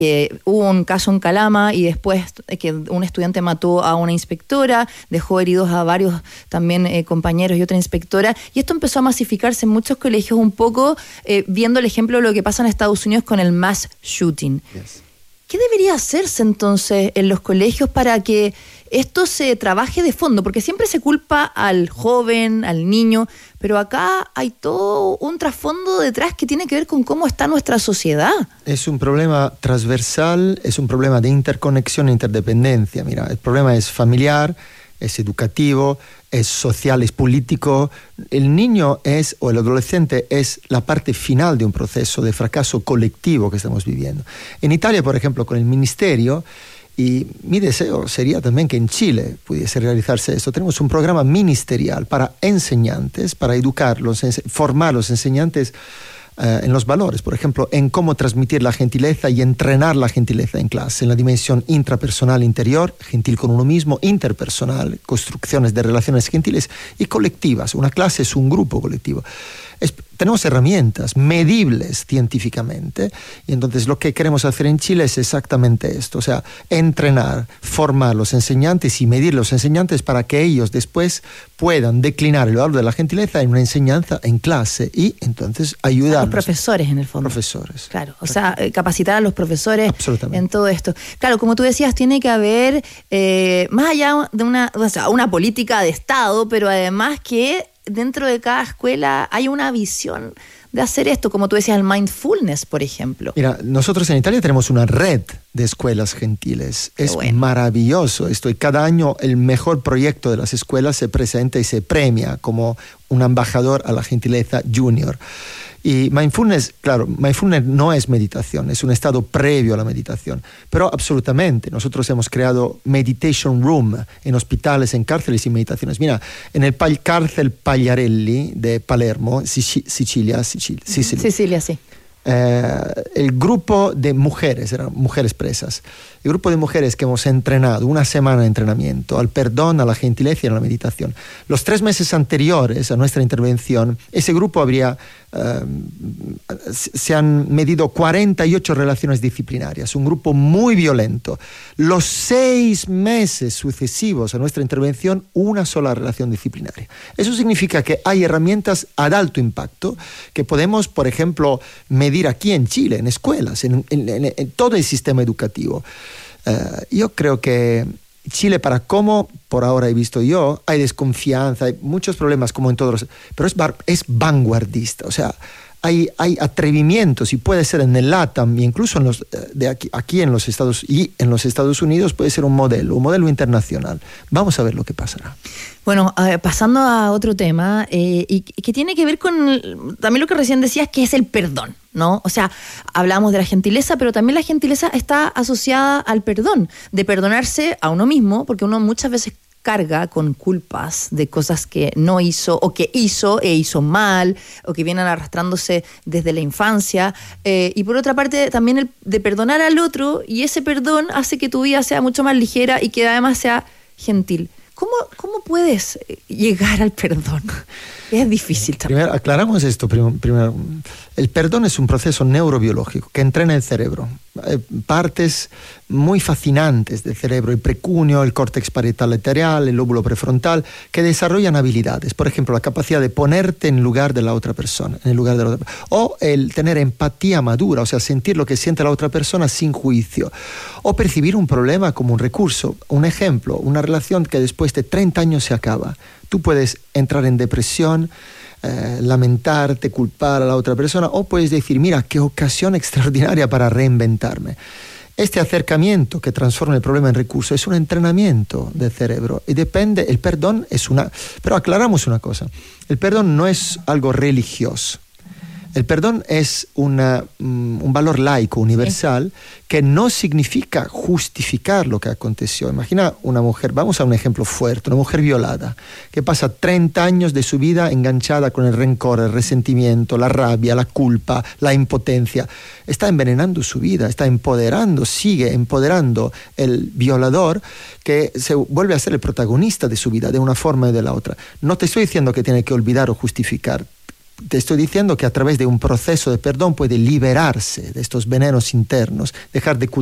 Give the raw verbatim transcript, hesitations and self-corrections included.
que hubo un caso en Calama y después que un estudiante mató a una inspectora, dejó heridos a varios también eh, compañeros y otra inspectora, y esto empezó a masificarse en muchos colegios un poco, eh, viendo el ejemplo de lo que pasa en Estados Unidos con el mass shooting. Yes. ¿Qué debería hacerse entonces en los colegios para que esto se trabaje de fondo? Porque siempre se culpa al joven, al niño, pero acá hay todo un trasfondo detrás que tiene que ver con cómo está nuestra sociedad. Es un problema transversal, es un problema de interconexión e interdependencia. Mira, el problema es familiar, es educativo, es social, es político. El niño es, o el adolescente es la parte final de un proceso de fracaso colectivo que estamos viviendo. En Italia, por ejemplo, con el ministerio, y mi deseo sería también que en Chile pudiese realizarse esto, tenemos un programa ministerial para enseñantes, para educarlos, formar los enseñantes Uh, en los valores, por ejemplo, en cómo transmitir la gentileza y entrenar la gentileza en clase, en la dimensión intrapersonal interior, gentil con uno mismo, interpersonal, construcciones de relaciones gentiles y colectivas. Una clase es un grupo colectivo. Es, tenemos herramientas medibles científicamente, y entonces lo que queremos hacer en Chile es exactamente esto, o sea, entrenar, formar los enseñantes y medir los enseñantes para que ellos después puedan declinar el valor de la gentileza en una enseñanza en clase y entonces ayudar a los profesores en el fondo. Profesores. Claro, o sea, capacitar a los profesores en todo esto. Claro, como tú decías, tiene que haber, eh, más allá de una, o sea, una política de Estado, pero además que dentro de cada escuela hay una visión de hacer esto, como tú decías, el mindfulness, por ejemplo. Mira, nosotros en Italia tenemos una red de escuelas gentiles. Qué es bueno. Maravilloso esto, y cada año el mejor proyecto de las escuelas se presenta y se premia como un embajador a la gentileza junior. Y mindfulness, claro, mindfulness no es meditación, es un estado previo a la meditación, pero absolutamente, nosotros hemos creado meditation room en hospitales, en cárceles y meditaciones. Mira, en el pal- cárcel Pagliarelli de Palermo, Sic- Sicilia, Sicilia, Sicilia, Sicilia, sí. Eh, el grupo de mujeres, eran mujeres presas, el grupo de mujeres que hemos entrenado, una semana de entrenamiento al perdón, a la gentileza y a la meditación. Los tres meses anteriores a nuestra intervención, ese grupo habría, eh, se han medido cuarenta y ocho relaciones disciplinarias, un grupo muy violento. Los seis meses sucesivos a nuestra intervención, una sola relación disciplinaria. Eso significa que hay herramientas ad alto impacto que podemos, por ejemplo, medir aquí en Chile, en escuelas, en, en, en, en todo el sistema educativo. Uh, yo creo que Chile, para cómo por ahora he visto yo, hay desconfianza, hay muchos problemas como en todos los... Pero es, bar, es vanguardista, o sea, hay, hay atrevimientos, y puede ser en el LATAM, e incluso en los, de aquí, aquí en los Estados y en los Estados Unidos puede ser un modelo, un modelo internacional. Vamos a ver lo que pasará. Bueno, eh, pasando a otro tema, eh, y que tiene que ver con también lo que recién decías, que es el perdón, ¿no? O sea, hablamos de la gentileza, pero también la gentileza está asociada al perdón, de perdonarse a uno mismo, porque uno muchas veces carga con culpas de cosas que no hizo, o que hizo e hizo mal, o que vienen arrastrándose desde la infancia, eh, y por otra parte también el de perdonar al otro, y ese perdón hace que tu vida sea mucho más ligera y que además sea gentil. ¿Cómo, cómo puedes llegar al perdón? Es difícil también. Primero, aclaramos esto. Primero, el perdón es un proceso neurobiológico que entrena el cerebro. Eh, partes muy fascinantes del cerebro, el precunio, el córtex parietal lateral, el lóbulo prefrontal, que desarrollan habilidades. Por ejemplo, la capacidad de ponerte en lugar de la otra persona, en el lugar de la otra, o el tener empatía madura, o sea, sentir lo que siente la otra persona sin juicio, o percibir un problema como un recurso. Un ejemplo, una relación que después de treinta años se acaba. Tú puedes entrar en depresión, eh, lamentarte, culpar a la otra persona, o puedes decir, mira, qué ocasión extraordinaria para reinventarme. Este acercamiento que transforma el problema en recurso es un entrenamiento del cerebro, y depende, el perdón es una... Pero aclaramos una cosa, el perdón no es algo religioso. El perdón es una, um, un valor laico, universal, sí, que no significa justificar lo que aconteció. Imagina una mujer, vamos a un ejemplo fuerte, una mujer violada, que pasa treinta años de su vida enganchada con el rencor, el resentimiento, la rabia, la culpa, la impotencia. Está envenenando su vida, está empoderando, sigue empoderando el violador, que se vuelve a ser el protagonista de su vida de una forma y de la otra. No te estoy diciendo que tiene que olvidar o justificar. te estoy diciendo que a través de un proceso de perdón puede liberarse de estos venenos internos, dejar de